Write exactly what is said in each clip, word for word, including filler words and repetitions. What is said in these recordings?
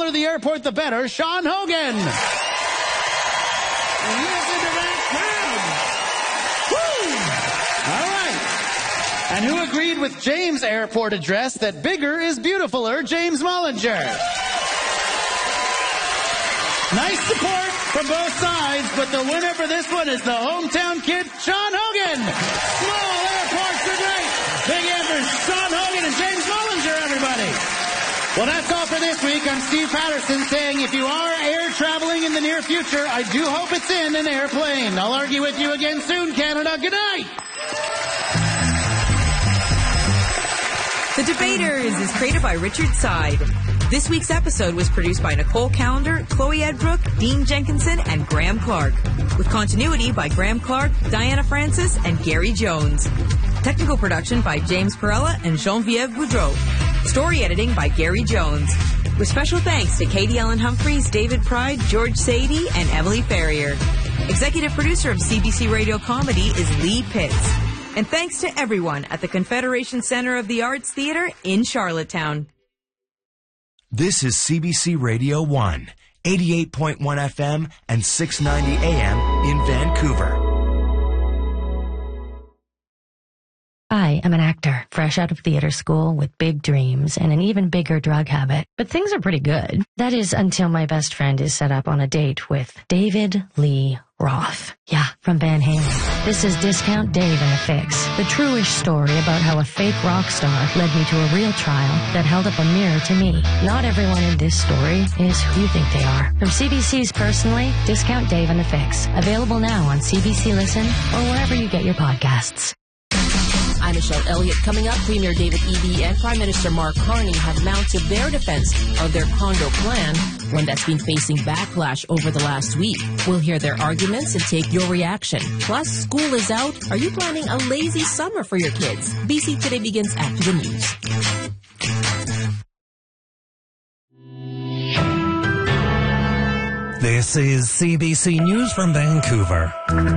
to the airport, the better, Sean Hogan. Listen to that crowd. Woo! All right. And who agreed with James' airport address that bigger is beautifuler? James Mullinger. Nice support from both sides, but the winner for this one is the hometown kid, Sean Hogan. Small airports are great. Big hand for Sean Hogan and James Mullinger, everybody. Well, that's all for this week. I'm Steve Patterson saying if you are air traveling in the near future, I do hope it's in an airplane. I'll argue with you again soon, Canada. Good night. The Debaters is created by Richard Side. This week's episode was produced by Nicole Callender, Chloe Edbrook, Dean Jenkinson, and Graham Clark, with continuity by Graham Clark, Diana Francis, and Gary Jones. Technical production by James Perella and Geneviève Boudreau. Story editing by Gary Jones. With special thanks to Katie Ellen Humphreys, David Pride, George Sadie, and Emily Ferrier. Executive producer of C B C Radio Comedy is Lee Pitts. And thanks to everyone at the Confederation Center of the Arts Theater in Charlottetown. This is C B C Radio one, eighty-eight point one F M and six ninety A M in Vancouver. I am an actor, fresh out of theater school with big dreams and an even bigger drug habit. But things are pretty good. That is until my best friend is set up on a date with David Lee Roth. Yeah, from Van Halen. This is Discount Dave and the Fix, the true-ish story about how a fake rock star led me to a real trial that held up a mirror to me. Not everyone in this story is who you think they are. From C B C's Personally, Discount Dave and the Fix. Available now on C B C Listen or wherever you get your podcasts. I'm Michelle Elliott. Coming up, Premier David Eby and Prime Minister Mark Carney have mounted their defense of their condo plan, one that's been facing backlash over the last week. We'll hear their arguments and take your reaction. Plus, school is out. Are you planning a lazy summer for your kids? B C Today begins after the news. This is C B C News from Vancouver.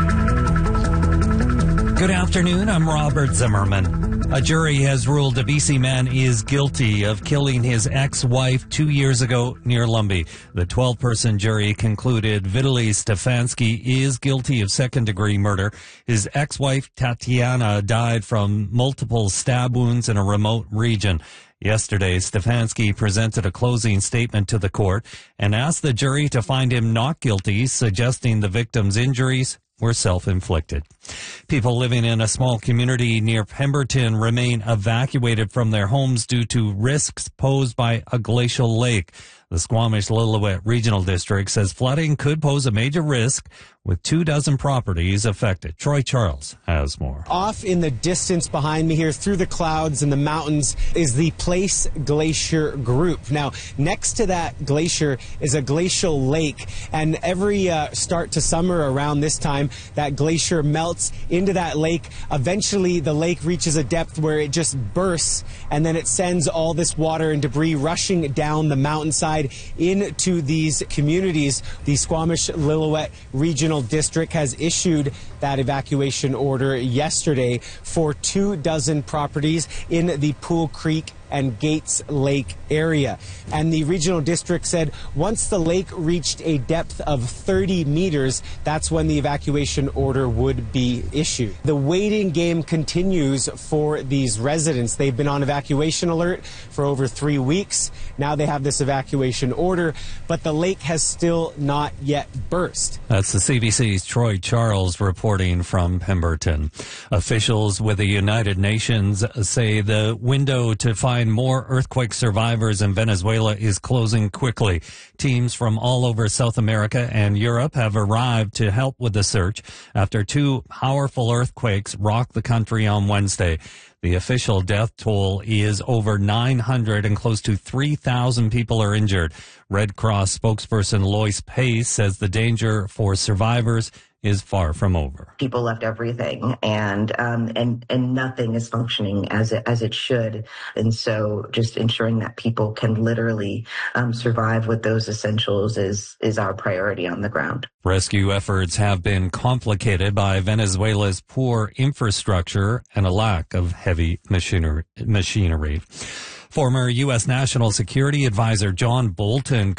Good afternoon, I'm Robert Zimmerman. A jury has ruled a B C man is guilty of killing his ex-wife two years ago near Lumby. The twelve-person jury concluded Vitaly Stefanski is guilty of second-degree murder. His ex-wife, Tatiana, died from multiple stab wounds in a remote region. Yesterday, Stefanski presented a closing statement to the court and asked the jury to find him not guilty, suggesting the victim's injuries were self-inflicted. People living in a small community near Pemberton remain evacuated from their homes due to risks posed by a glacial lake. The Squamish-Lillooet Regional District says flooding could pose a major risk, with two dozen properties affected. Troy Charles has more. Off in the distance behind me here, through the clouds and the mountains, is the Place Glacier Group. Now, next to that glacier is a glacial lake, and every uh, start to summer around this time, that glacier melts into that lake. Eventually, the lake reaches a depth where it just bursts, and then it sends all this water and debris rushing down the mountainside into these communities. The Squamish-Lillooet Regional District has issued that evacuation order yesterday for two dozen properties in the Pool Creek and Gates Lake area. And the regional district said once the lake reached a depth of thirty meters, that's when the evacuation order would be issued. The waiting game continues for these residents. They've been on evacuation alert for over three weeks. Now they have this evacuation order, but the lake has still not yet burst. That's the C B C's Troy Charles reporting from Pemberton. Officials with the United Nations say the window to find more earthquake survivors in Venezuela is closing quickly. Teams from all over South America and Europe have arrived to help with the search after two powerful earthquakes rocked the country on Wednesday. The official death toll is over nine hundred and close to three thousand people are injured. Red Cross spokesperson Lois Pace says the danger for survivors is far from over. People left everything, and um, and and nothing is functioning as it as it should. And so, just ensuring that people can literally um, survive with those essentials is is our priority on the ground. Rescue efforts have been complicated by Venezuela's poor infrastructure and a lack of heavy machinery. machinery. Former U S National Security Advisor John Bolton